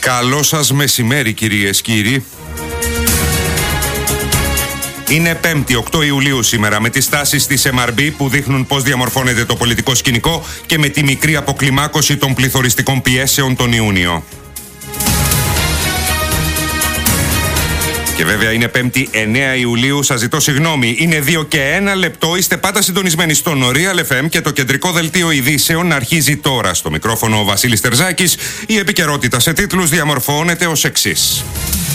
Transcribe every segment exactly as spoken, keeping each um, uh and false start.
Καλό σας μεσημέρι, κυρίες κύριοι. Είναι Πέμπτη, οκτώ Ιουλίου σήμερα, με τις τάσεις της εμ αρ μπι που δείχνουν πώς διαμορφώνεται το πολιτικό σκηνικό και με τη μικρή αποκλιμάκωση των πληθωριστικών πιέσεων τον Ιούνιο. Και βέβαια είναι Πέμπτη, εννέα Ιουλίου, σας ζητώ συγγνώμη. Είναι δύο και ένα λεπτό, είστε πάντα συντονισμένοι στο Real εφ εμ και το κεντρικό δελτίο ειδήσεων αρχίζει τώρα. Στο μικρόφωνο ο Βασίλης Τερζάκης. Η επικαιρότητα σε τίτλους διαμορφώνεται ως εξής.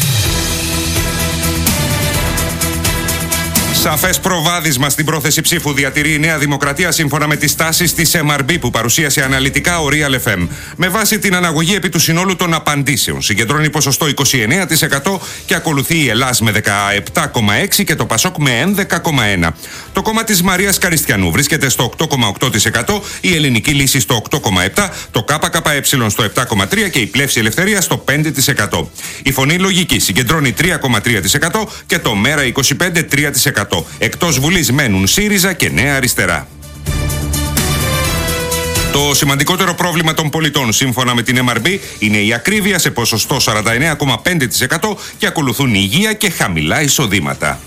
Σαφές προβάδισμα στην πρόθεση ψήφου διατηρεί η Νέα Δημοκρατία σύμφωνα με τις τάσεις της εμ αρ μπι που παρουσίασε αναλυτικά ο Real εφ εμ. Με βάση την αναγωγή επί του συνόλου των απαντήσεων, συγκεντρώνει ποσοστό είκοσι εννέα τοις εκατό και ακολουθεί η Ελλάς με δεκαεπτά κόμμα έξι τοις εκατό και το Πασόκ με έντεκα κόμμα ένα τοις εκατό. Το κόμμα της Μαρίας Καριστιανού βρίσκεται στο οκτώ κόμμα οκτώ τοις εκατό, η Ελληνική Λύση στο οκτώ κόμμα επτά τοις εκατό, το ΚΚΕ στο επτά κόμμα τρία τοις εκατό και η Πλεύση Ελευθερία στο πέντε τοις εκατό. Η Φωνή Λογική συγκεντρώνει τρία κόμμα τρία τοις εκατό και το Μέρα είκοσι πέντε τρία τοις εκατό. Εκτός Βουλής μένουν ΣΥΡΙΖΑ και Νέα Αριστερά. Το σημαντικότερο πρόβλημα των πολιτών, σύμφωνα με την εμ αρ μπι, είναι η ακρίβεια σε ποσοστό σαράντα εννέα κόμμα πέντε τοις εκατό και ακολουθούν υγεία και χαμηλά εισοδήματα.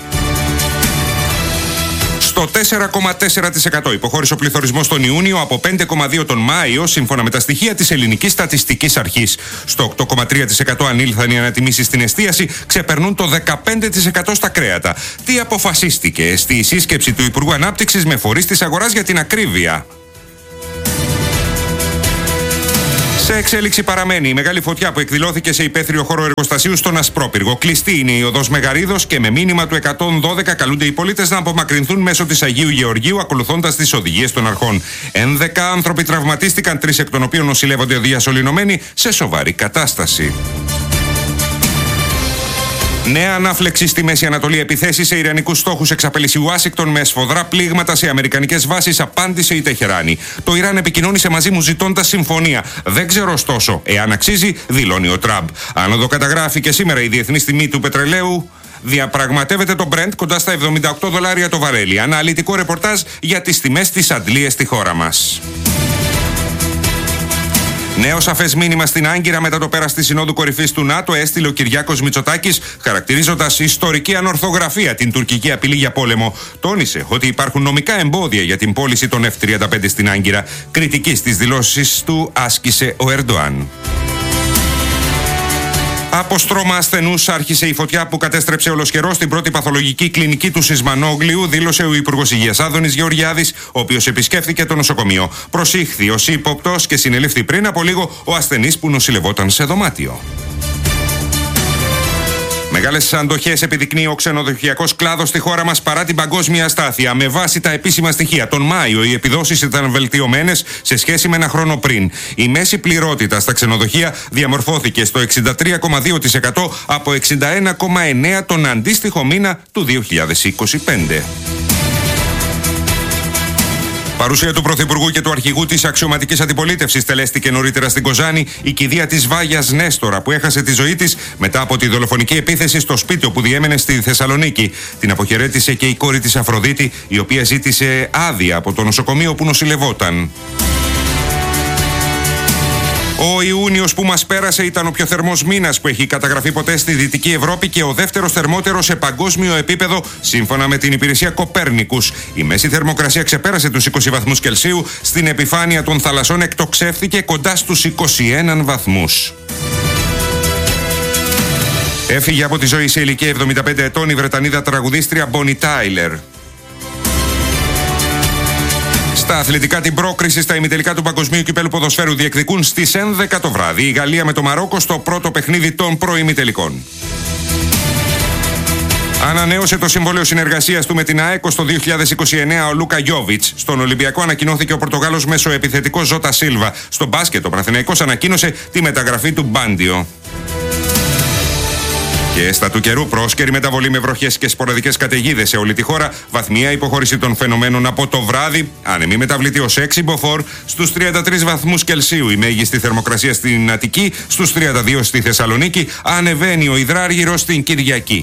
Στο τέσσερα κόμμα τέσσερα τοις εκατό υποχώρησε ο πληθωρισμός τον Ιούνιο από πέντε κόμμα δύο τοις εκατό τον Μάιο, σύμφωνα με τα στοιχεία της Ελληνικής Στατιστικής Αρχής. Στο οκτώ κόμμα τρία τοις εκατό ανήλθαν οι ανατιμήσεις στην εστίαση, ξεπερνούν το δεκαπέντε τοις εκατό στα κρέατα. Τι αποφασίστηκε στη σύσκεψη του Υπουργού Ανάπτυξης με φορείς της αγοράς για την ακρίβεια? Σε εξέλιξη παραμένει η μεγάλη φωτιά που εκδηλώθηκε σε υπαίθριο χώρο εργοστασίου στον Ασπρόπυργο. Κλειστή είναι η οδός Μεγαρίδος και με μήνυμα του εκατόν δώδεκα καλούνται οι πολίτες να απομακρυνθούν μέσω της Αγίου Γεωργίου ακολουθώντας τις οδηγίες των αρχών. Ενδέκα άνθρωποι τραυματίστηκαν, τρεις εκ των οποίων νοσηλεύονται διασωληνωμένοι σε σοβαρή κατάσταση. Νέα ανάφλεξη στη Μέση Ανατολή. Επιθέσεις σε ιρανικούς στόχους εξαπέλυση Ουάσιγκτον με σφοδρά πλήγματα σε αμερικανικές βάσεις, απάντησε η Τεχεράνη. Το Ιράν επικοινώνησε μαζί μου ζητώντας συμφωνία. Δεν ξέρω ωστόσο εάν αξίζει, δηλώνει ο Τραμπ. Άνοδο καταγράφει και σήμερα η διεθνής τιμή του πετρελαίου. Διαπραγματεύεται το Brent κοντά στα εβδομήντα οκτώ δολάρια το βαρέλι. Αναλυτικό ρεπορτάζ για τις τιμές της αντλίας στη χώρα μας. Νέο σαφές μήνυμα στην Άγκυρα μετά το πέρας της Συνόδου Κορυφής του ΝΑΤΟ έστειλε ο Κυριάκος Μητσοτάκης, χαρακτηρίζοντας ιστορική ανορθογραφία την τουρκική απειλή για πόλεμο. Τόνισε ότι υπάρχουν νομικά εμπόδια για την πώληση των εφ τριάντα πέντε στην Άγκυρα. Κριτική στις δηλώσεις του άσκησε ο Ερντοάν. Από στρώμα ασθενούς άρχισε η φωτιά που κατέστρεψε ολοσχερό στην πρώτη παθολογική κλινική του Σισμανόγλιου, δήλωσε ο Υπουργός Υγείας Άδωνης Γεωργιάδης, ο οποίος επισκέφθηκε το νοσοκομείο. Προσήχθη ως ύποπτος και συνελήφθη πριν από λίγο ο ασθενής που νοσηλευόταν σε δωμάτιο. Μεγάλες αντοχές επιδεικνύει ο ξενοδοχειακός κλάδος στη χώρα μας παρά την παγκόσμια αστάθεια. Με βάση τα επίσημα στοιχεία, τον Μάιο οι επιδόσεις ήταν βελτιωμένες σε σχέση με ένα χρόνο πριν. Η μέση πληρότητα στα ξενοδοχεία διαμορφώθηκε στο εξήντα τρία κόμμα δύο τοις εκατό από εξήντα ένα κόμμα εννέα τοις εκατό τον αντίστοιχο μήνα του δύο χιλιάδες είκοσι πέντε. Παρουσία του Πρωθυπουργού και του αρχηγού της αξιωματικής αντιπολίτευσης τελέστηκε νωρίτερα στην Κοζάνη η κηδεία της Βάγιας Νέστορα που έχασε τη ζωή της μετά από τη δολοφονική επίθεση στο σπίτι όπου διέμενε στη Θεσσαλονίκη. Την αποχαιρέτησε και η κόρη της Αφροδίτη, η οποία ζήτησε άδεια από το νοσοκομείο που νοσηλευόταν. Ο Ιούνιος που μας πέρασε ήταν ο πιο θερμός μήνας που έχει καταγραφεί ποτέ στη Δυτική Ευρώπη και ο δεύτερος θερμότερος σε παγκόσμιο επίπεδο, σύμφωνα με την υπηρεσία Κοπέρνικους. Η μέση θερμοκρασία ξεπέρασε τους είκοσι βαθμούς Κελσίου, στην επιφάνεια των θαλασσών εκτοξεύθηκε κοντά στους είκοσι ένα βαθμούς. Έφυγε από τη ζωή σε ηλικία εβδομήντα πέντε ετών η Βρετανίδα τραγουδίστρια Μπόνι Τάιλερ. Στα αθλητικά, την πρόκριση στα ημιτελικά του Παγκοσμίου Κυπέλλου Ποδοσφαίρου διεκδικούν στις έντεκα το βράδυ η Γαλλία με το Μαρόκο στο πρώτο παιχνίδι των προημιτελικών. Ανανέωσε το συμβόλαιο συνεργασίας του με την ΑΕΚ στο δύο χιλιάδες είκοσι εννέα ο Λούκα Γιόβιτς. Στον Ολυμπιακό ανακοινώθηκε ο Πορτογάλος μεσοεπιθετικός Ζώτα Σίλβα. Στο μπάσκετ ο Παναθηναϊκός ανακοίνωσε τη μεταγραφή του Μπάντιο. Και στα του καιρού, πρόσκαιρη μεταβολή με βροχές και σποραδικές καταιγίδες σε όλη τη χώρα, βαθμία υποχώρηση των φαινομένων από το βράδυ, άνεμη μεταβλητή ως έξι μποφόρ στους τριάντα τρεις βαθμούς Κελσίου. Η μέγιστη θερμοκρασία στην Αττική, στους τριάντα δύο στη Θεσσαλονίκη, ανεβαίνει ο υδράργυρος στην Κυριακή.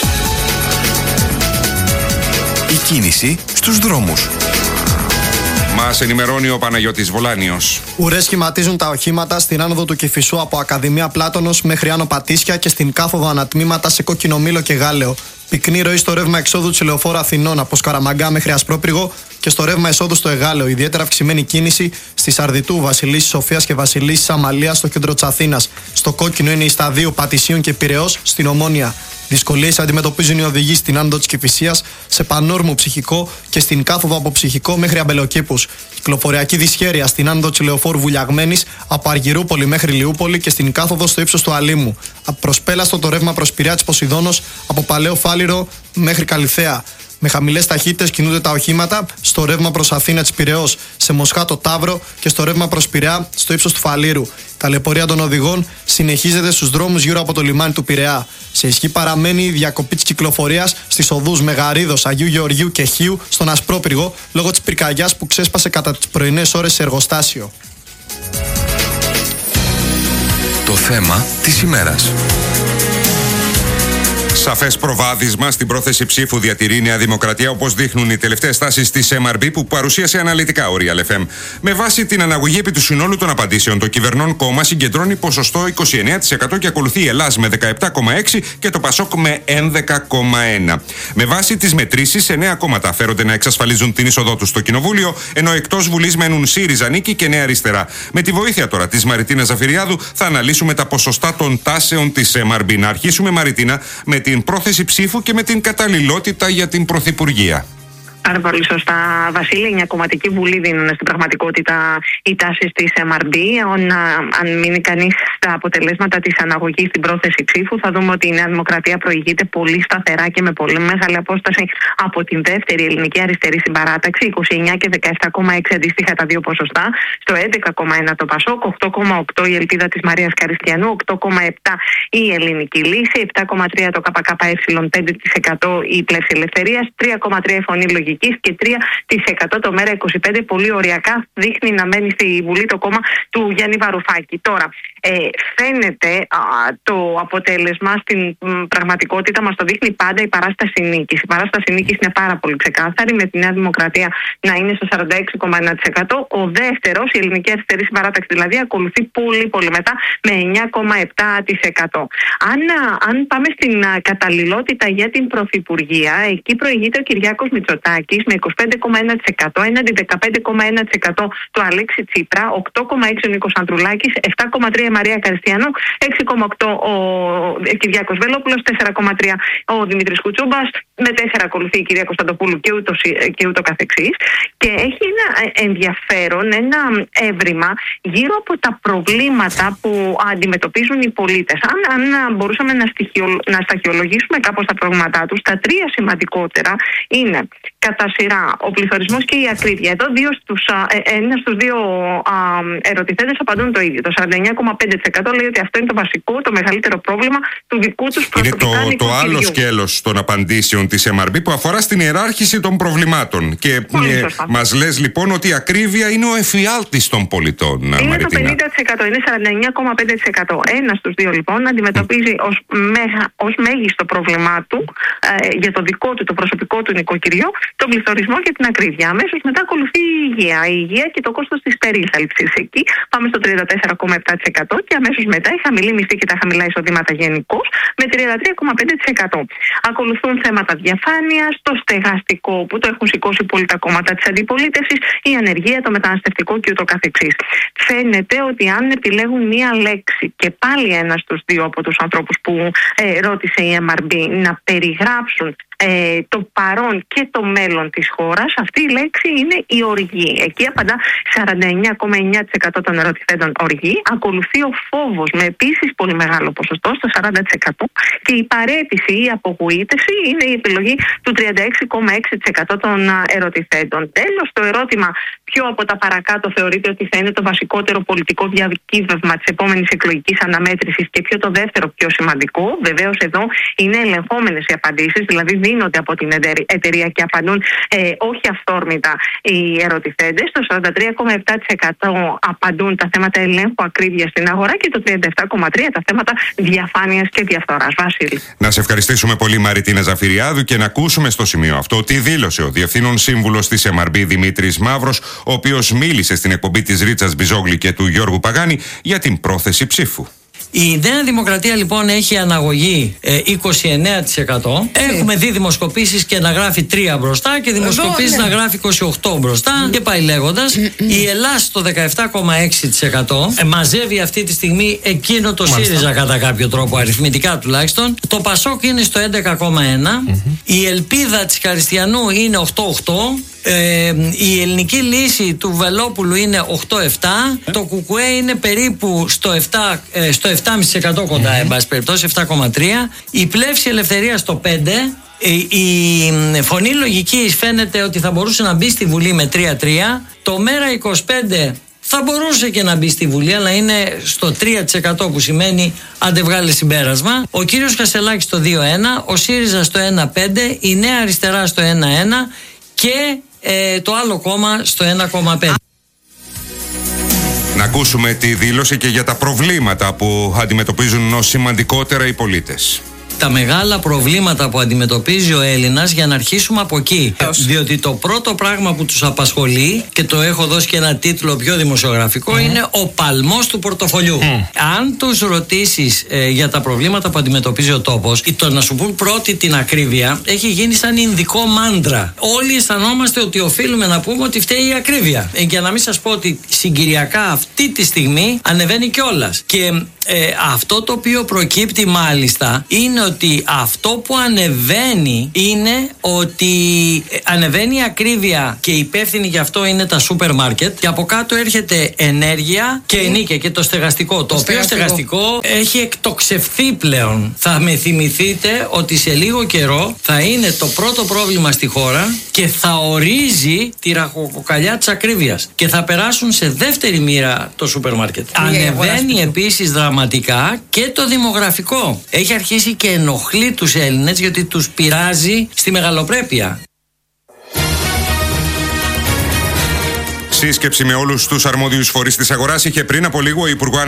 Η κίνηση στους δρόμους. Μας ενημερώνει ο Παναγιώτης Βολάνιος. Ουρές σχηματίζουν τα οχήματα στην άνοδο του Κηφισού από Ακαδημία Πλάτωνος μέχρι Άνω Πατήσια και στην κάθοδο ανατμήματα σε Κόκκινο Μήλο και Γάλεο. Πυκνή ροή στο ρεύμα εξόδου της Λεωφόρου Αθηνών από Σκαραμαγκά μέχρι Ασπρόπυργο και στο ρεύμα εισόδου στο Εγάλεο. Ιδιαίτερα αυξημένη κίνηση στη Σαρδιτού, Βασιλίσσης Σοφίας και Βασιλίσσης Αμαλίας στο κέντρο της Αθήνας. Στο κόκκινο είναι η σταδίου Πατησίων και Πειραιώς στην Ομόνια. Δυσκολίες αντιμετωπίζουν οι οδηγοί στην άνοδο της Κηφισίας, σε Πανόρμου Ψυχικό και στην κάθοδο από Ψυχικό μέχρι Αμπελοκήπους. Κυκλοφοριακή δυσχέρεια στην άνοδο της Λεωφόρου Βουλιαγμένης από Αργυρούπολη μέχρι Λιούπολη και στην κάθοδο στο ύψος του Αλήμου. Προσπέλαστο το ρεύμα προς Πειραιά της Ποσειδώνος από Παλαιό Φάληρο μέχρι Καλυθέα. Με χαμηλές ταχύτητες κινούνται τα οχήματα στο ρεύμα προς Αθήνα της Πειραιώς, σε Μοσχάτο Ταύρο και στο ρεύμα προς Πειραιά στο ύψος του Φαλήρου. Η ταλαιπωρία των οδηγών συνεχίζεται στους δρόμους γύρω από το λιμάνι του Πειραιά. Σε ισχύ παραμένει η διακοπή της κυκλοφορίας στις οδούς Μεγαρίδος, Αγίου Γεωργίου και Χίου στον Ασπρόπυργο λόγω της πυρκαγιάς που ξέσπασε κατά τις πρωινές ώρες σε εργοστάσιο. Το θέμα της ημέρας. Σαφές προβάδισμα στην πρόθεση ψήφου διατηρεί η Νέα Δημοκρατία, όπως δείχνουν οι τελευταίες τάσεις της εμ αρ μπι που παρουσίασε αναλυτικά ο Real εφ εμ. Με βάση την αναγωγή επί του συνόλου των απαντήσεων, το κυβερνών κόμμα συγκεντρώνει ποσοστό είκοσι εννέα τοις εκατό και ακολουθεί η Ελλάς με δεκαεπτά κόμμα έξι τοις εκατό και το Πασόκ με έντεκα κόμμα ένα τοις εκατό. Με βάση τις μετρήσεις, εννέα κόμματα φέρονται να εξασφαλίζουν την είσοδό τους στο Κοινοβούλιο, ενώ εκτός Βουλής μένουν ΣΥΡΙΖΑ, Νίκη και Νέα Αριστερά. Με τη βοήθεια τώρα της Μαριτίνας Ζαφυριάδου θα αναλύσουμε τα ποσοστά των τάσεων της εμ αρ μπι. Να αρχίσουμε, Μαριτίνα, με την πρόθεση ψήφου και με την καταλληλότητα για την Πρωθυπουργία. Πάρα πολύ σωστά, Βασίλη. Η εννιακομματική βουλή δίνουν στην πραγματικότητα οι τάσεις της εμ αρ μπι. Αν, αν μείνει κανείς στα αποτελέσματα της αναγωγής στην πρόθεση ψήφου, θα δούμε ότι η Νέα Δημοκρατία προηγείται πολύ σταθερά και με πολύ μεγάλη απόσταση από την δεύτερη ελληνική αριστερή συμπαράταξη, είκοσι εννέα και δεκαεπτά κόμμα έξι αντίστοιχα τα δύο ποσοστά. Στο έντεκα κόμμα ένα το Πασόκ, οκτώ κόμμα οκτώ η Ελπίδα της Μαρίας Καριστιανού, οκτώ κόμμα επτά η Ελληνική Λύση, επτά κόμμα τρία το ΚΚΕ, πέντε τοις εκατό η Πλεύση Ελευθερίας, τρία κόμμα τρία η Φωνή Λογικής και τρία τοις εκατό το Μέρα είκοσι πέντε. Πολύ οριακά δείχνει να μένει στη Βουλή το κόμμα του Γιάννη Βαρουφάκη. Τώρα, ε, φαίνεται α, το αποτέλεσμα στην μ, πραγματικότητα μας το δείχνει πάντα η παράσταση νίκης. Η παράσταση νίκης είναι πάρα πολύ ξεκάθαρη, με τη Νέα Δημοκρατία να είναι στο σαράντα έξι κόμμα ένα τοις εκατό. Ο δεύτερος, η Ελληνική Αριστερή Συμπαράταξη δηλαδή, ακολουθεί πολύ πολύ μετά με εννέα κόμμα επτά τοις εκατό. Αν, αν πάμε στην α, καταλληλότητα για την Πρωθυπουργία, εκεί προηγείται ο Κυριάκος Μητσοτάκης με είκοσι πέντε κόμμα ένα τοις εκατό έναντι δεκαπέντε κόμμα ένα τοις εκατό του Αλέξη Τσίπρα, οκτώ κόμμα έξι ο Νίκος Ανδρουλάκης, επτά κόμμα τρία η Μαρία Καριστιανού, έξι κόμμα οκτώ ο Κυριάκος Βελόπουλος, τέσσερα κόμμα τρία ο Δημήτρης Κουτσούμπας, με τέσσερα ακολουθεί η κυρία Κωνσταντοπούλου και ούτω, και ούτω καθεξής. Και έχει ένα ενδιαφέρον, ένα έβριμα γύρω από τα προβλήματα που αντιμετωπίζουν οι πολίτες. Αν, αν μπορούσαμε να, στοιχειο, να σταχυολογήσουμε κάπως τα προβλήματά τους, τα τρία σημαντικότερα είναι κατά σειρά ο πληθωρισμός και η ακρίβεια. Εδώ δύο στους, ένα στους δύο α, ερωτηθέντες απαντούν το ίδιο. Το σαράντα εννέα κόμμα πέντε τοις εκατό λέει ότι αυτό είναι το βασικό, το μεγαλύτερο πρόβλημα του δικού τους προσωπικά νοικοκυριού. Είναι το, το άλλο σκέλος των απαντήσεων της εμ αρ μπι που αφορά στην ιεράρχηση των προβλημάτων. Και ε, μας λες λοιπόν ότι η ακρίβεια είναι ο εφιάλτης των πολιτών. Είναι Μαριτίνα. Το πενήντα τοις εκατό, είναι σαράντα εννέα κόμμα πέντε τοις εκατό. Ένα στους δύο λοιπόν αντιμετωπίζει mm. ως, μέγα, ως μέγιστο πρόβλημά του ε, για το δικό του, το προσωπικό του νοικοκυριό, τον πληθωρισμό και την ακρίβεια. Αμέσως μετά ακολουθεί η υγεία. Η υγεία και το κόστος της περίθαλψης. Εκεί πάμε στο τριάντα τέσσερα κόμμα επτά τοις εκατό και αμέσως μετά η χαμηλή μισθή και τα χαμηλά εισοδήματα γενικώς με τριάντα τρία κόμμα πέντε τοις εκατό. Ακολουθούν θέματα διαφάνειας, το στεγαστικό που το έχουν σηκώσει πολύ τα κόμματα της αντιπολίτευσης, η ανεργία, το μεταναστευτικό και ούτω καθεξής. Φαίνεται ότι αν επιλέγουν μία λέξη και πάλι ένα στους δύο από τους ανθρώπους που ε, ρώτησε η εμ αρ μπι να περιγράψουν Ε, το παρόν και το μέλλον της χώρας, αυτή η λέξη είναι η οργή. Εκεί απαντά σαράντα εννέα κόμμα εννέα τοις εκατό των ερωτηθέντων οργή. Ακολουθεί ο φόβος με επίσης πολύ μεγάλο ποσοστό, στο σαράντα τοις εκατό. Και η παραίτηση ή η απογοήτευση είναι η επιλογή του τριάντα έξι κόμμα έξι τοις εκατό των ερωτηθέντων. Τέλος, το ερώτημα ποιο από τα παρακάτω θεωρείται ότι θα είναι το βασικότερο πολιτικό διακύβευμα της επόμενης εκλογικής αναμέτρησης και ποιο το δεύτερο πιο σημαντικό. Βεβαίως εδώ είναι ελεγχόμενες οι απαντήσεις, δηλαδή δίνονται από την εταιρεία και απαντούν ε, όχι αυθόρμητα οι ερωτηθέντες. Το σαράντα τρία κόμμα επτά τοις εκατό απαντούν τα θέματα ελέγχου ακρίβειας στην αγορά και το τριάντα επτά κόμμα τρία τοις εκατό τα θέματα διαφάνειας και διαφθοράς. Βασίλη. Να σε ευχαριστήσουμε πολύ, Μαριτίνα Ζαφυριάδου, και να ακούσουμε στο σημείο αυτό τι δήλωσε ο Διευθύνων Σύμβουλος της εμ αρ μπι Δημήτρης Μαύρος, ο οποίος μίλησε στην εκπομπή της Ρίτσας Μπιζόγλη και του Γιώργου Παγάνη για την πρόθεση ψήφου. Η Νέα Δημοκρατία λοιπόν έχει αναγωγή ε, είκοσι εννέα τοις εκατό. Έχουμε δει δημοσκοπήσεις και να γράφει τρία μπροστά και δημοσκοπήσεις ναι. να γράφει είκοσι οκτώ μπροστά mm. και πάει λέγοντας. Mm-hmm. Η Ελλάδα στο δεκαεπτά κόμμα έξι τοις εκατό ε, μαζεύει αυτή τη στιγμή εκείνο το Μάλιστα. ΣΥΡΙΖΑ κατά κάποιο τρόπο, αριθμητικά τουλάχιστον. Το ΠΑΣΟΚ είναι στο έντεκα κόμμα ένα. Mm-hmm. Η Ελπίδα της Χαριστιανού είναι οκτώ κόμμα οκτώ. Ε, η ελληνική λύση του Βελόπουλου είναι οκτώ επτά. Ε. Το Κουκουέ είναι περίπου στο επτά, ε, στο επτά κόμμα πέντε τοις εκατό κοντά, mm-hmm. εν πάση περιπτώσει, επτά κόμμα τρία. Η Πλεύση Ελευθερία στο πέντε. Η, η Φωνή Λογικής φαίνεται ότι θα μπορούσε να μπει στη Βουλή με τρία τρία. Το Μέρα είκοσι πέντε θα μπορούσε και να μπει στη Βουλή, αλλά είναι στο τρία τοις εκατό, που σημαίνει αν δεν βγάλει συμπέρασμα. Ο κύριος Κασελάκης στο δύο ένα. Ο ΣΥΡΙΖΑ στο ένα πέντε. Η Νέα Αριστερά στο ένα ένα. Και ε, το άλλο κόμμα στο ένα κόμμα πέντε. Να ακούσουμε τη δήλωση και για τα προβλήματα που αντιμετωπίζουν ως σημαντικότερα οι πολίτες. Τα μεγάλα προβλήματα που αντιμετωπίζει ο Έλληνας, για να αρχίσουμε από εκεί. Έως. Διότι το πρώτο πράγμα που τους απασχολεί, και το έχω δώσει και ένα τίτλο πιο δημοσιογραφικό, mm. είναι ο παλμός του πορτοφολιού. Mm. Αν τους ρωτήσεις ε, για τα προβλήματα που αντιμετωπίζει ο τόπος, το να σου πούν πρώτη την ακρίβεια έχει γίνει σαν ινδικό μάντρα. Όλοι αισθανόμαστε ότι οφείλουμε να πούμε ότι φταίει η ακρίβεια. Ε, για να μην σας πω ότι συγκυριακά αυτή τη στιγμή ανεβαίνει κιόλας. Και ε, αυτό το οποίο προκύπτει μάλιστα είναι ότι αυτό που ανεβαίνει είναι ότι ανεβαίνει η ακρίβεια και υπεύθυνοι γι' αυτό είναι τα σούπερ μάρκετ, και από κάτω έρχεται ενέργεια και ενίκεια και το στεγαστικό, το, το οποίο στεγαστικό. στεγαστικό έχει εκτοξευθεί πλέον. Θα με θυμηθείτε ότι σε λίγο καιρό θα είναι το πρώτο πρόβλημα στη χώρα και θα ορίζει τη ραχοκοκαλιά της ακρίβειας και θα περάσουν σε δεύτερη μοίρα το σούπερ μάρκετ. Ανεβαίνει επίσης δραματικά και το δημογραφικό. Έχει αρχίσει και ενοχλεί τους Έλληνες, γιατί τους πειράζει στη μεγαλοπρέπεια. Σύσκεψη με όλους τους αρμόδιους φορείς της αγοράς είχε πριν από λίγο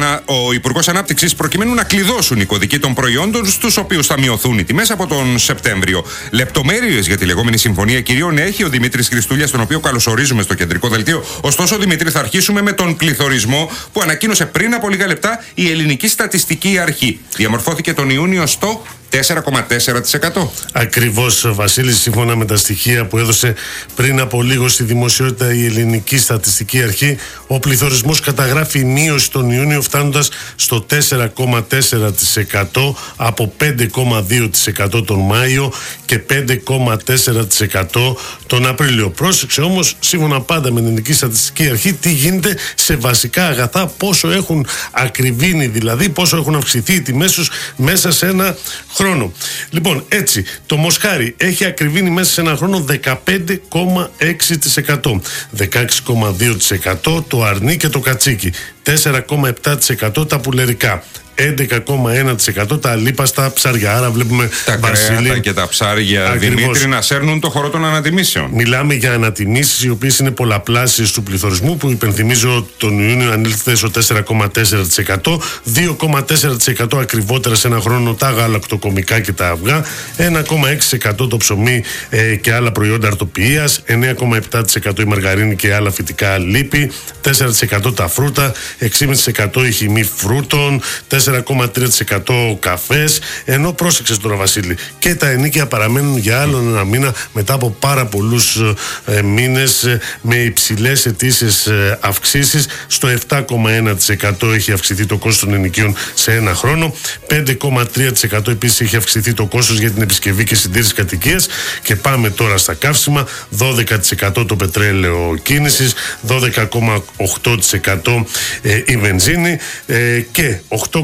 ο Υπουργός Ανάπτυξης, προκειμένου να κλειδώσουν οι κωδικοί των προϊόντων στους οποίους θα μειωθούν οι τιμές από τον Σεπτέμβριο. Λεπτομέρειες για τη λεγόμενη Συμφωνία Κυρίων έχει ο Δημήτρης Χριστούλιας, τον οποίο καλωσορίζουμε στο κεντρικό δελτίο. Ωστόσο, Δημήτρη, θα αρχίσουμε με τον πληθωρισμό που ανακοίνωσε πριν από λίγα λεπτά η Ελληνική Στατιστική Αρχή. Διαμορφώθηκε τον Ιούνιο στο τέσσερα κόμμα τέσσερα τοις εκατό. Ακριβώς, Βασίλη, σύμφωνα με τα στοιχεία που έδωσε πριν από λίγο στη δημοσιότητα η Ελληνική Στατιστική Αρχή, ο πληθωρισμός καταγράφει μείωση τον Ιούνιο, φτάνοντας στο τέσσερα κόμμα τέσσερα τοις εκατό από πέντε κόμμα δύο τοις εκατό τον Μάιο και πέντε κόμμα τέσσερα τοις εκατό τον Απρίλιο. Πρόσεξε όμως, σύμφωνα πάντα με την Ελληνική Στατιστική Αρχή, τι γίνεται σε βασικά αγαθά, πόσο έχουν ακριβήνει, δηλαδή πόσο έχουν αυξηθεί οι τιμές τους μέσα σε ένα χρόνο. Λοιπόν, έτσι, το μοσχάρι έχει ακριβήνει μέσα σε ένα χρόνο δεκαπέντε κόμμα έξι τοις εκατό, δεκαέξι κόμμα δύο τοις εκατό το αρνί και το κατσίκι, τέσσερα κόμμα επτά τοις εκατό τα πουλερικά, έντεκα κόμμα ένα τοις εκατό τα αλίπαστα ψάρια. Άρα βλέπουμε τα κρέατα και τα ψάρια, ακριβώς, Δημήτρη, να σέρνουν το χορό των ανατιμήσεων. Μιλάμε για ανατιμήσεις οι οποίες είναι πολλαπλάσεις του πληθωρισμού, που υπενθυμίζω τον Ιούνιο ανήλθε στο τέσσερα κόμμα τέσσερα τοις εκατό, δύο κόμμα τέσσερα τοις εκατό ακριβότερα σε ένα χρόνο τα γαλακτοκομικά και τα αυγά, ένα κόμμα έξι τοις εκατό το ψωμί ε, και άλλα προϊόντα αρτοποιίας, εννέα κόμμα επτά τοις εκατό η μαργαρίνη και άλλα φυτικά λίπη, τέσσερα τοις εκατό τα φρούτα, έξι κόμμα πέντε τοις εκατό η χυμή φρούτων, τέσσερα κόμμα τρία τοις εκατό καφές, ενώ πρόσεξες τώρα, Βασίλη, και τα ενοίκια παραμένουν για άλλον ένα μήνα μετά από πάρα πολλούς ε, μήνες ε, με υψηλές αιτήσεις ε, αυξήσεις. Στο επτά κόμμα ένα τοις εκατό έχει αυξηθεί το κόστος των ενοικίων σε ένα χρόνο, πέντε κόμμα τρία τοις εκατό επίσης έχει αυξηθεί το κόστος για την επισκευή και συντήρηση κατοικίας. Και πάμε τώρα στα καύσιμα, δώδεκα τοις εκατό το πετρέλαιο κίνησης, δώδεκα κόμμα οκτώ τοις εκατό ε, η βενζίνη ε, και οκτώ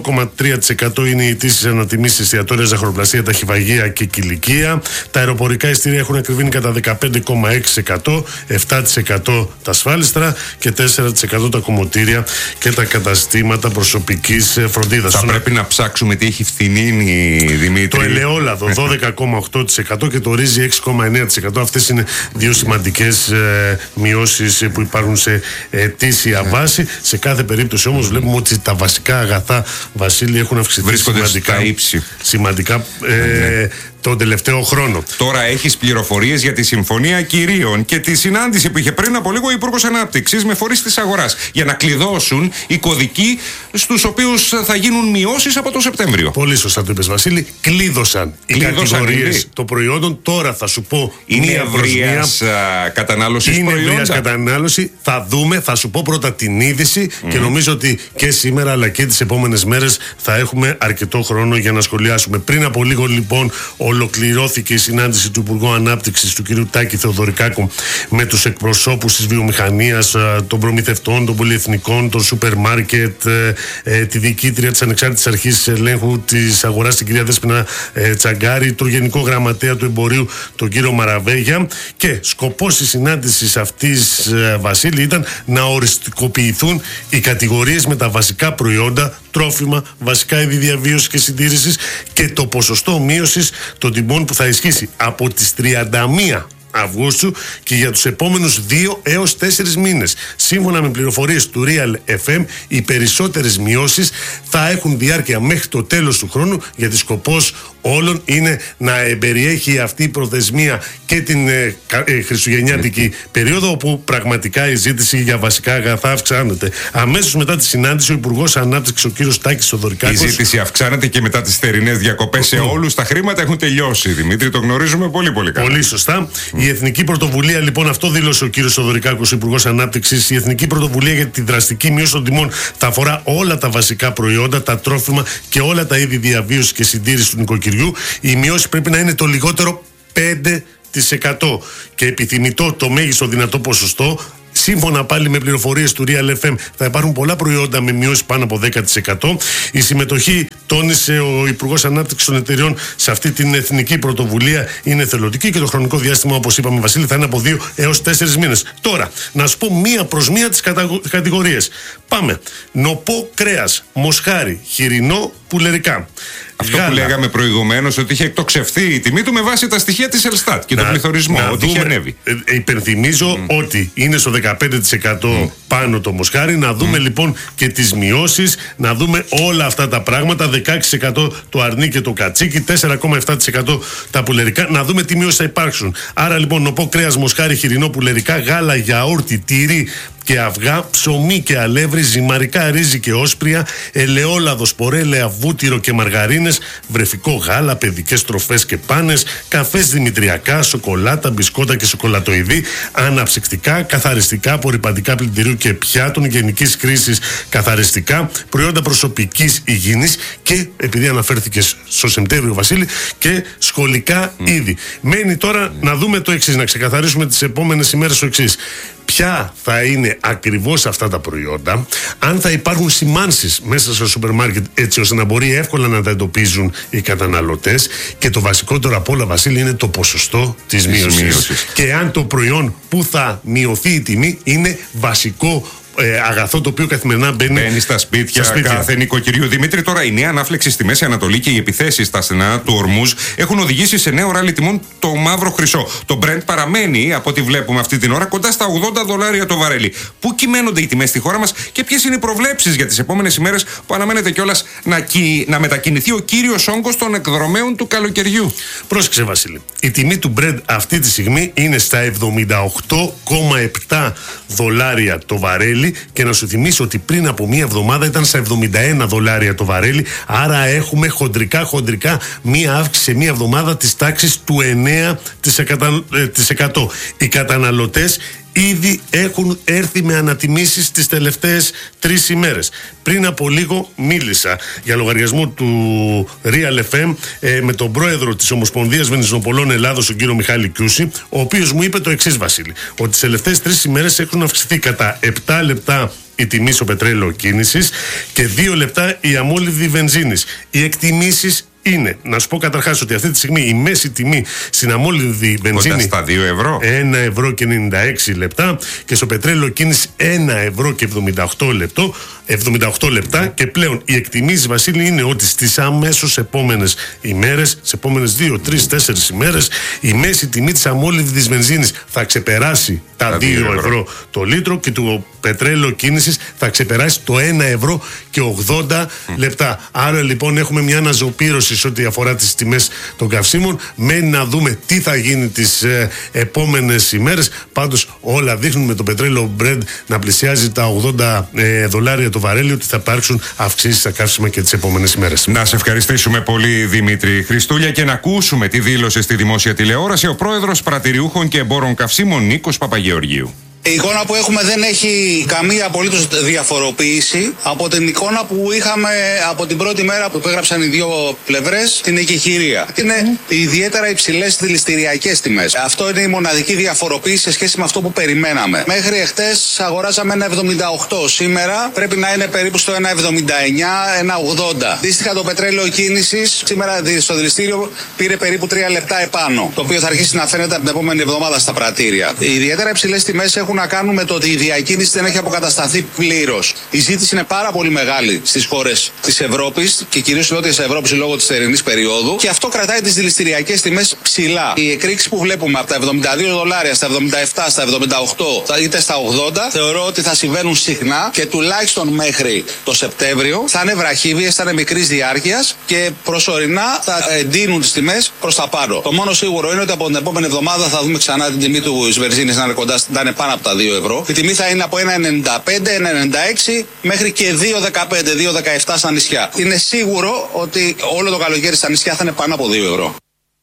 κόμμα τρία τοις εκατό είναι οι αιτήσεις ανατιμήσεις εστιατόρια, ζαχαροπλαστεία, ταχυβαγεία και κηλικία. Τα αεροπορικά εισιτήρια έχουν ακριβήνει κατά δεκαπέντε κόμμα έξι τοις εκατό, επτά τοις εκατό τα ασφάλιστρα και τέσσερα τοις εκατό τα κομμωτήρια και τα καταστήματα προσωπικής φροντίδας. Θα πρέπει να ψάξουμε τι έχει φθηνίνει, Δημήτρη. Το ελαιόλαδο δώδεκα κόμμα οκτώ τοις εκατό και το ρύζι έξι κόμμα εννέα τοις εκατό. Αυτές είναι δύο σημαντικές ε, μειώσεις που υπάρχουν σε ετήσια βάση. Σε κάθε περίπτωση όμως βλέπουμε ότι τα βασικά αγαθά, Βασίλη, έχουν αυξηθεί βρίσκονται σημαντικά, στα ύψη. σημαντικά ε, τον τελευταίο χρόνο. Τώρα έχεις πληροφορίες για τη Συμφωνία Κυρίων και τη συνάντηση που είχε πριν από λίγο ο Υπουργός Ανάπτυξης με φορείς της αγοράς για να κλειδώσουν οι κωδικοί στους οποίους θα γίνουν μειώσεις από το Σεπτέμβριο. Πολύ σωστά το είπες, Βασίλη. Κλείδωσαν οι κατηγορίες των προϊόντων. Τώρα θα σου πω είναι μία προς μία. κατανάλωσης είναι προϊόντα. ευρείας κατανάλωση. Θα δούμε, θα σου πω πρώτα την είδηση mm. και νομίζω ότι και σήμερα αλλά και τις επόμενες μέρες θα έχουμε αρκετό χρόνο για να σχολιάσουμε. Πριν από λίγο λοιπόν ολοκληρώθηκε η συνάντηση του Υπουργού Ανάπτυξης του κ. Τάκη Θεοδωρικάκου με τους εκπροσώπους της βιομηχανίας, των προμηθευτών, των πολυεθνικών, των σούπερ μάρκετ, τη διοικήτρια της Ανεξάρτητης Αρχής Ελέγχου της Αγοράς, την κυρία Δέσποινα Τσαγκάρη, τον Γενικό Γραμματέα του Εμπορίου, τον κύριο Μαραβέγια. Και σκοπός της συνάντησης αυτής, Βασίλη, ήταν να οριστικοποιηθούν οι κατηγορίες με τα βασικά προϊόντα, τρόφιμα, βασικά είδη διαβίωσης και συντήρησης και το ποσοστό μείωσης των τιμών που θα ισχύσει από τις τριάντα μία Αυγούστου και για τους επόμενους δύο έως τέσσερις μήνες. Σύμφωνα με πληροφορίες του Real εφ εμ, οι περισσότερες μειώσεις θα έχουν διάρκεια μέχρι το τέλος του χρόνου, γιατί σκοπός όλων είναι να εμπεριέχει αυτή η προθεσμία και την ε, ε, χριστουγεννιάτικη περίοδο, όπου πραγματικά η ζήτηση για βασικά αγαθά αυξάνεται. Αμέσως μετά τη συνάντηση, ο Υπουργός Ανάπτυξης, ο κύριος Τάκης Θεοδωρικάκος. Η ζήτηση αυξάνεται και μετά τις θερινές διακοπές σε όλους. Τα χρήματα έχουν τελειώσει, Δημήτρη, το γνωρίζουμε πολύ πολύ καλά. Πολύ σωστά. Mm. Η Εθνική Πρωτοβουλία, λοιπόν, αυτό δήλωσε ο κύριος Θεοδωρικάκος, Υπουργός Ανάπτυξης. Η Εθνική Πρωτοβουλία για τη δραστική μείωση των τιμών θα αφορά όλα τα βασικά προϊόντα, τα τρόφιμα και όλα τα είδη διαβίωσης και συντήρησης του νοικοκυριού. Η μείωση πρέπει να είναι το λιγότερο πέντε τοις εκατό και επιθυμητό το μέγιστο δυνατό ποσοστό. Σύμφωνα πάλι με πληροφορίες του Real εφ εμ, θα υπάρχουν πολλά προϊόντα με μειώσεις πάνω από δέκα τοις εκατό. Η συμμετοχή, τόνισε ο Υπουργός Ανάπτυξης των Εταιριών, σε αυτή την εθνική πρωτοβουλία είναι θελωτική και το χρονικό διάστημα, όπως είπαμε, Βασίλη, θα είναι από δύο έως τέσσερις μήνες. Τώρα, να σου πω μία προς μία τις κατηγορίες. Πάμε. Νοπό κρέας, μοσχάρι, χοιρινό, πουλερικά. Αυτό Γάλα. που λέγαμε προηγουμένως, ότι είχε εκτοξευθεί η τιμή του με βάση τα στοιχεία της Ελστάτ και να, τον πληθωρισμό, ότι δούμε, είχε ανέβει. Ε, υπενθυμίζω mm. ότι είναι στο δεκαπέντε τοις εκατό mm. πάνω το μοσχάρι. Να δούμε mm. λοιπόν και τις μειώσεις, να δούμε όλα αυτά τα πράγματα. δεκαέξι τοις εκατό το αρνί και το κατσίκι, τέσσερα κόμμα επτά τοις εκατό τα πουλερικά. Να δούμε τι μειώσεις θα υπάρξουν. Άρα λοιπόν, νοπό κρέας, μοσχάρι, χοιρινό, πουλερικά, γάλα, γιαούρτι, τυρί και αυγά, ψωμί και αλεύρι, ζυμαρικά, ρύζι και όσπρια, ελαιόλαδο, σπορέλαια, βούτυρο και μαργαρίνες, βρεφικό γάλα, παιδικές τροφές και πάνες, καφές δημητριακά, σοκολάτα, μπισκότα και σοκολατοειδή, αναψυκτικά, καθαριστικά, απορρυπαντικά πλυντηρίου και πιάτων γενικής χρήσης, καθαριστικά, προϊόντα προσωπικής υγιεινής και, επειδή αναφέρθηκε στο Σεπτέμβριο, Βασίλη, και σχολικά mm. είδη. Μένει τώρα mm. να δούμε το εξής, να ξεκαθαρίσουμε τις επόμενες ημέρες το εξής. Ποια θα είναι ακριβώς αυτά τα προϊόντα, αν θα υπάρχουν σημάνσεις μέσα στο σούπερ μάρκετ, έτσι ώστε να μπορεί εύκολα να τα εντοπίζουν οι καταναλωτές, και το βασικότερο απ' όλα, Βασίλη, είναι το ποσοστό της μείωσης. Και αν το προϊόν που θα μειωθεί η τιμή είναι βασικό Ε, αγαθό το οποίο καθημερινά μπαίνει, μπαίνει στα σπίτια, στα σπίτια κάθε νοικοκυριού. Δημήτρη, τώρα η νέα ανάφλεξη στη Μέση Ανατολή και οι επιθέσεις στα στενά του Ορμούζ έχουν οδηγήσει σε νέο ράλι τιμών το μαύρο χρυσό. Το Brent παραμένει, από ό,τι βλέπουμε αυτή την ώρα, κοντά στα ογδόντα δολάρια το βαρέλι. Πού κυμαίνονται οι τιμές στη χώρα μας και ποιες είναι οι προβλέψεις για τις επόμενες ημέρες, που αναμένεται κιόλας να, κυ... να μετακινηθεί ο κύριος όγκος των εκδρομέων του καλοκαιριού? Πρόσεξε, Βασίλη. Η τιμή του Brent αυτή τη στιγμή είναι στα εβδομήντα οκτώ κόμμα επτά δολάρια το βαρέλι. Και να σου θυμίσω ότι πριν από μία εβδομάδα ήταν στα εβδομήντα ένα δολάρια το βαρέλι. Άρα έχουμε χοντρικά χοντρικά μία αύξηση σε μία εβδομάδα της τάξης του εννέα τοις εκατό. Οι καταναλωτές ήδη έχουν έρθει με ανατιμήσεις τις τελευταίες τρεις ημέρες. Πριν από λίγο μίλησα για λογαριασμό του Real εφ εμ ε, με τον πρόεδρο της Ομοσπονδίας Βενζινοπολών Ελλάδος, τον κύριο Μιχάλη Κιούση, ο οποίος μου είπε το εξής, Βασίλη, ότι τις τελευταίες τρεις ημέρες έχουν αυξηθεί κατά επτά λεπτά η τιμή στο πετρέλαιο κίνησης και δύο λεπτά η αμόλυβδη βενζίνης. Οι εκτιμήσεις είναι, να σου πω καταρχάς ότι αυτή τη στιγμή η μέση τιμή στην αμόλυβδη βενζίνη στα δύο ευρώ. ένα ευρώ και ενενήντα έξι λεπτά και στο πετρέλαιο κίνηση ένα ευρώ και εβδομήντα οκτώ λεπτό, εβδομήντα οκτώ λεπτά και πλέον οι εκτιμήσεις, Βασίλη, είναι ότι στις αμέσως επόμενες ημέρες, στις επόμενες δύο, τρεις, τέσσερις ημέρες η μέση τιμή της αμόλυβδης βενζίνης θα ξεπεράσει τα δύο ευρώ το λίτρο και το πετρέλαιο κίνησης θα ξεπεράσει το ένα ευρώ και ογδόντα mm. λεπτά. Άρα λοιπόν έχουμε μια αναζωπήρωση σε ό,τι αφορά τις τιμές των καυσίμων. Μένει να δούμε τι θα γίνει τις ε, επόμενες ημέρες. Πάντως όλα δείχνουν με το πετρέλαιο Brent να πλησιάζει τα ογδόντα ε, δολάρια το βαρέλι ότι θα υπάρξουν αυξήσεις στα καύσιμα και τις επόμενες ημέρες. Να σε ευχαριστήσουμε πολύ, Δημήτρη Χριστούλια, και να ακούσουμε τη δήλωση στη δημόσια τηλεόραση ο πρόεδρος Πρατηριούχων και Εμπόρων Καυσίμων Νίκος Παπαγεωργίου. Η εικόνα που έχουμε δεν έχει καμία απολύτως διαφοροποίηση από την εικόνα που είχαμε από την πρώτη μέρα που έγραψαν οι δύο πλευρές την εκεχηρία. Είναι mm. ιδιαίτερα υψηλές δηληστηριακές τιμές. Αυτό είναι η μοναδική διαφοροποίηση σε σχέση με αυτό που περιμέναμε. Μέχρι εχθές αγοράζαμε ένα εβδομήντα οκτώ. Σήμερα πρέπει να είναι περίπου στο ένα εβδομήντα εννιά, ένα ογδόντα. Αντίστοιχα το πετρέλαιο κίνησης σήμερα στο δηληστήριο πήρε περίπου τρία λεπτά επάνω. Το οποίο θα αρχίσει να φαίνεται από την επόμενη εβδομάδα στα πρατήρια. Οι ιδιαίτερα υψηλές τιμές έχουν να κάνουν με το ότι η διακίνηση δεν έχει αποκατασταθεί πλήρως. Η ζήτηση είναι πάρα πολύ μεγάλη στις χώρες της Ευρώπης και κυρίως στις νότιες Ευρώπης λόγω της θερινής περίοδου και αυτό κρατάει τις δηληστηριακές τιμές ψηλά. Οι εκρήξεις που βλέπουμε από τα εβδομήντα δύο δολάρια στα εβδομήντα επτά, στα εβδομήντα οκτώ είτε στα ογδόντα θεωρώ ότι θα συμβαίνουν συχνά και τουλάχιστον μέχρι το Σεπτέμβριο θα είναι βραχύβιες, θα είναι μικρής διάρκειας και προσωρινά θα εντείνουν τις τιμές προς τα πάνω. Το μόνο σίγουρο είναι ότι από την επόμενη εβδομάδα θα δούμε ξανά την τιμή του βενζίνης να είναι κοντά, να είναι πάνω από τα δύο ευρώ. Η τιμή θα είναι από ένα ενενήντα πέντε, ένα ενενήντα έξι μέχρι και δύο δεκαπέντε, δύο δεκαεπτά στα νησιά. Είναι σίγουρο ότι όλο το καλοκαίρι στα νησιά θα είναι πάνω από δύο ευρώ.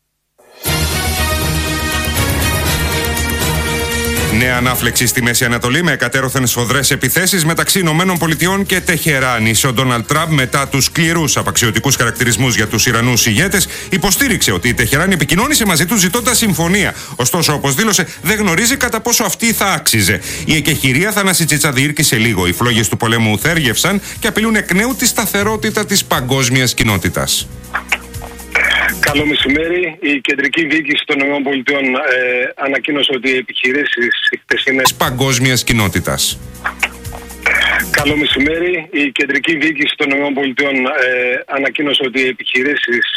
Νέα ανάφλεξη στη Μέση Ανατολή με εκατέρωθεν σφοδρές επιθέσεις μεταξύ Ηνωμένων Πολιτειών και Τεχεράνης. Ο Ντόναλντ Τραμπ, μετά τους σκληρούς απαξιωτικούς χαρακτηρισμούς για τους Ιρανούς ηγέτες, υποστήριξε ότι η Τεχεράνη επικοινώνησε μαζί τους ζητώντας συμφωνία. Ωστόσο, όπως δήλωσε, δεν γνωρίζει κατά πόσο αυτή θα άξιζε. Η εκεχηρία Θανάση Τσιτσαδίρκη σε λίγο. Οι φλόγες του πολέμου θέργευσαν και απειλούν εκ νέου τη σταθερότητα της παγκόσμιας κοινότητας. Καλό μεσημέρι. Η κεντρική διοίκηση των ΗΠΑ ε, ανακοίνωσε ότι οι επιχειρήσεις χθεσινές παγκόσμιας κοινότητας. Καλό μεσημέρι. Η κεντρική διοίκηση των ΗΠΑ ε, ανακοίνωσε ότι οι επιχειρήσεις